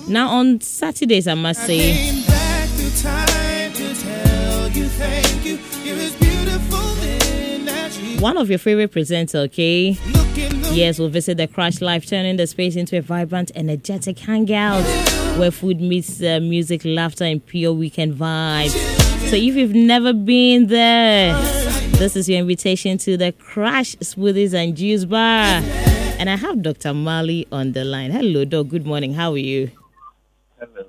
Now on Saturdays, I must say, Came back to time to tell you thank you. You're as beautiful then as you one of your favorite presenters, okay? looking. Yes, we'll visit the Crash Live, turning the space into a vibrant, energetic hangout where food meets music, laughter, and pure weekend vibes. So if you've never been there, this is your invitation to the Crash Smoothies and Juice Bar. And I have Dr. Mali on the line. Hello, Doc. Good morning. How are you? Hello.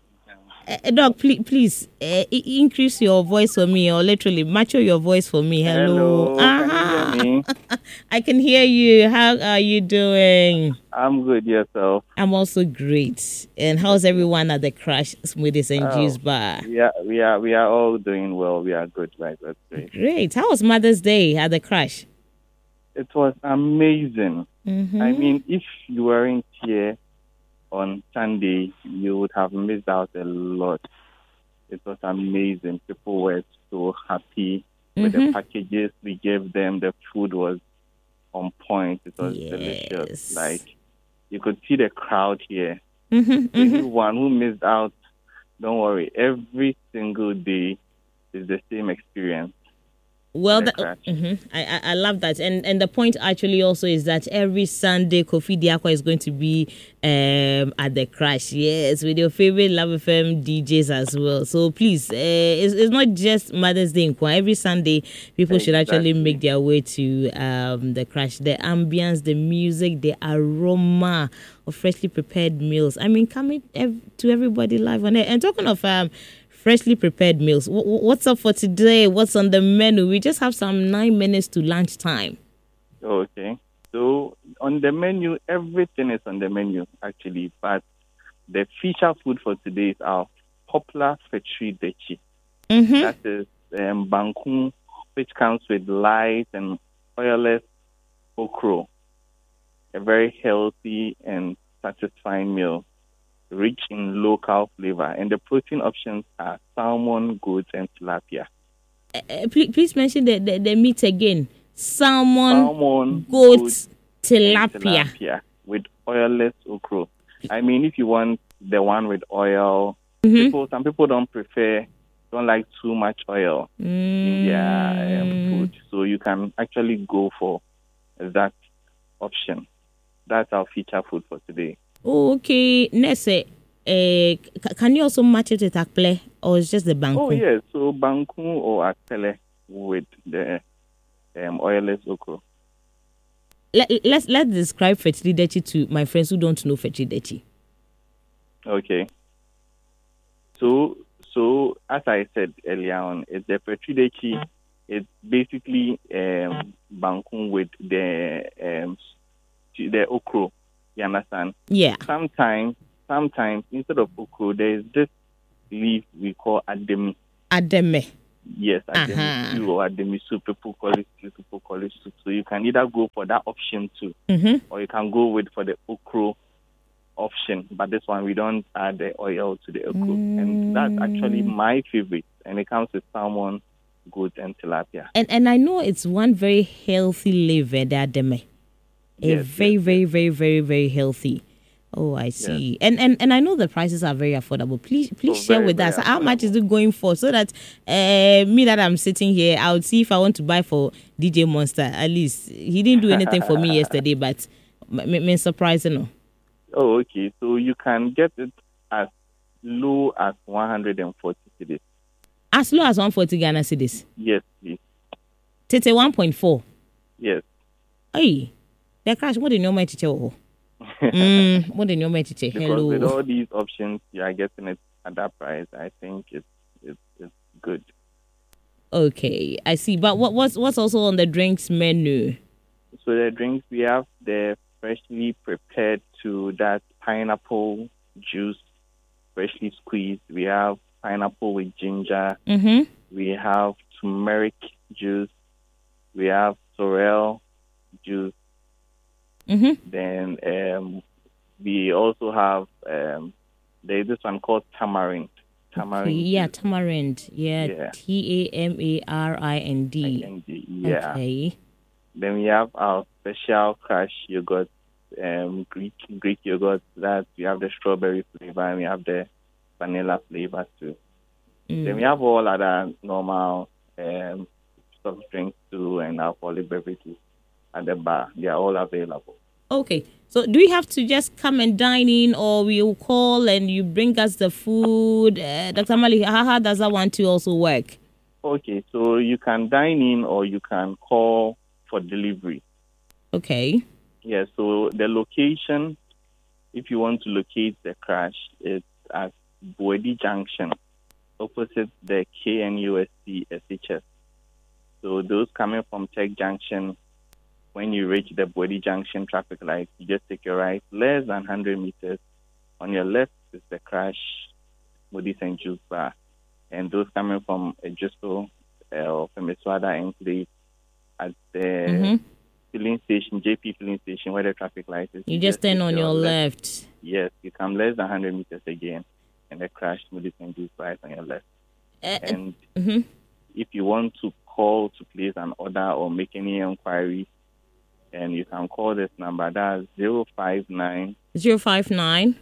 Doc, please increase your voice for me, or literally mature your voice for me. Hello. Can you hear me? I can hear you. How are you doing? I'm good. Yourself? I'm also great. And how's everyone at the Crash Smoothies and Juice Bar? We are all doing well. We are good, right? That's great. Great. How was Mother's Day at the Crash? It was amazing. Mm-hmm. I mean, if you weren't here on Sunday, you would have missed out a lot. It was amazing. People were so happy with the packages we gave them. The food was on point. It was delicious. Like, you could see the crowd here. Anyone who missed out, don't worry. Every single day is the same experience. Well, I love that, and the point actually also is that every Sunday Kofi Diakwa is going to be at the Crash, yes, with your favorite Love FM DJs as well. So please, it's not just Mother's Day. Every Sunday, people should actually make their way to the Crash. The ambience, the music, the aroma of freshly prepared meals. I mean, coming to everybody live on air. And talking of freshly prepared meals. What's up for today? What's on the menu? We just have some 9 minutes to lunchtime. Okay. So on the menu, everything is on the menu, actually. But the feature food for today is our popular fetri dechi. That is bankun, which comes with light and oilless okra. A very healthy and satisfying meal, rich in local flavor, and the protein options are salmon, goat, and tilapia. Please mention the meat again. Salmon, goat, tilapia with oilless okra. I mean, if you want the one with oil, some people don't like too much oil in their food, so you can actually go for that option. That's our feature food for today. Okay, Nesse, can you also match it with akple, or it's just the banku? Oh, yes. So banku or akple with the oilless okra. Let's describe fetri dechi to my friends who don't know fetri dechi. Okay. So as I said earlier on, it's the fetri dechi. It's basically banku with the okra. You understand? Yeah. Sometimes instead of okra, there is this leaf we call ademi. Ademe. Yes, ademi stew or ademi soup. People call it stew, people call it soup. So you can either go for that option too, or you can go for the okra option. But this one, we don't add the oil to the okra. And that's actually my favorite. And it comes with salmon, goat, and tilapia. And I know it's one very healthy liver, the ademe. Very, very, very, very healthy. Oh, I see. Yes. And I know the prices are very affordable. Please share with us how much is it going for, so that me that I'm sitting here, I would see if I want to buy for DJ Monster. At least he didn't do anything for me yesterday, but me surprising. No? Oh, okay. So you can get it as low as 140 cedis. As low as 140 Ghana cedis? Yes, please. Tete 1.4? Yes. Hey. The Crash, what do you know my teacher? What do you know my teacher? Because with all these options, you are getting it at that price. I think it's good. Okay, I see. But what's also on the drinks menu? So the drinks, we have the freshly prepared to that pineapple juice, freshly squeezed. We have pineapple with ginger. We have turmeric juice. We have sorrel juice. Then we also have there's this one called tamarind. Tamarind. Okay, yeah, tamarind. Yeah, TAMARIND. Yeah. Okay. Then we have our special Crash yogurt Greek yogurt. That we have the strawberry flavor and we have the vanilla flavor too. Then we have all other normal soft drinks too and alcoholic beverages at the bar. They are all available. Okay. So do we have to just come and dine in, or we'll call and you bring us the food? Dr. Mali, how does that want to also work? Okay, so you can dine in or you can call for delivery. Okay. Yeah, so the location, if you want to locate the crash, it's at Boedi Junction, opposite the KNUST SHS. So those coming from Tech Junction, when you reach the Boedi Junction traffic light, you just take your right less than 100 meters. On your left is the crash, Smoothies and Juice Bar. And those coming from Ejusto or from Eswada Enclave at the filling station, JP filling station, where the traffic light is. You just turn on your left. Yes, you come less than 100 meters again, and the crash, Smoothies and Juice Bar is on your left. And if you want to call to place an order or make any inquiry, and you can call this number. That's 059 059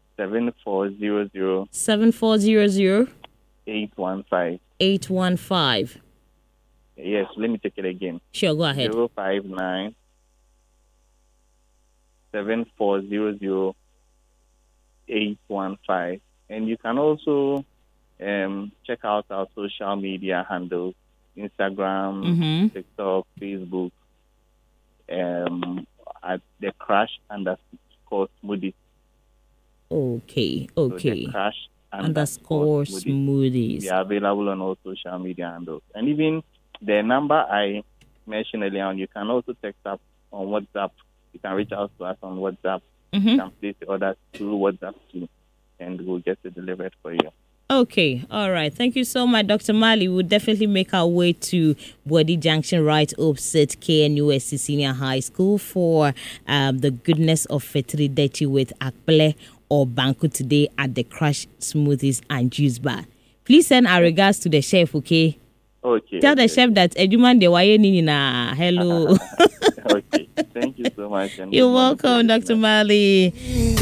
7400 7400 815. 815. Yes, let me take it again. Sure, go ahead. 059 7400 815. And you can also check out our social media handles, Instagram, TikTok, Facebook, at the Crash _ Smoothies. Okay. So the Crash _ Smoothies. They are available on all social media handles. And even the number I mentioned earlier on, you can also text up on WhatsApp. You can reach out to us on WhatsApp. You can place the orders through WhatsApp too, and we'll get it delivered for you. Okay, all right. Thank you so much, Dr. Mali. We'll definitely make our way to Boedi Junction, right opposite KNUST Senior High School for the goodness of Fetri Dechi with Akple or Banku today at the Crash Smoothies and Juice Bar. Please send our regards to the chef, okay? Okay. Tell the chef that Eduman de Waye Nina. Hello. Okay. Thank you so much. And you're welcome, Dr. Mali.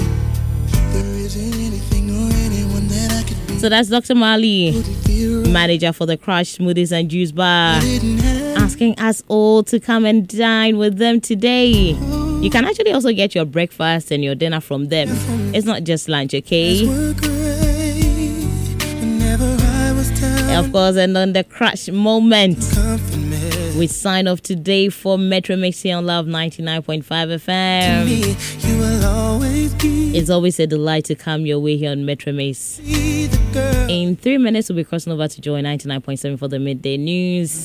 So that's Dr. Mali, manager for the Crash Smoothies and Juice Bar, asking us all to come and dine with them today. You can actually also get your breakfast and your dinner from them. It's not just lunch, okay? Of course, and on the Crash moment, we sign off today for Metro Mix here on Love 99.5 FM. It's always a delight to come your way here on Metro Mix. In 3 minutes, we'll be crossing over to Joy 99.7 for the midday news.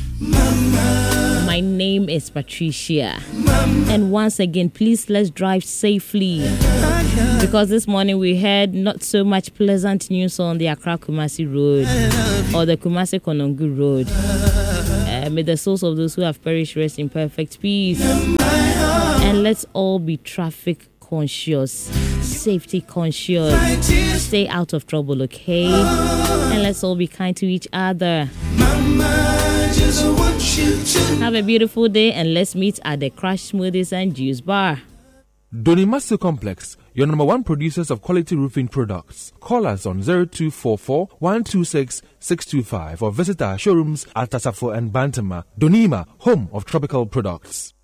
My name is Patricia. And once again, please let's drive safely. Because this morning we heard not so much pleasant news on the Accra Kumasi Road or the Kumasi Konongu Road. May the souls of those who have perished rest in perfect peace. And let's all be traffic conscious, safety conscious. Stay out of trouble, okay? And let's all be kind to each other. Have a beautiful day, and let's meet at the Crash Smoothies and Juice Bar. Donimasu Complex, your number one producers of quality roofing products. Call us on 0244 126 625 or visit our showrooms at Tasafo and Bantama. Donima, home of tropical products.